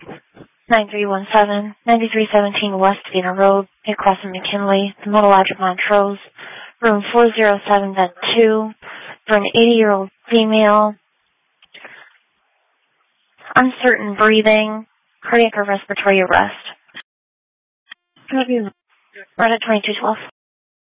9317, 9317 West Vena Road, across from McKinley, the Metalogic Montrose, room 407-2, for an 80-year-old female, uncertain breathing, cardiac or respiratory arrest. Right at 2212.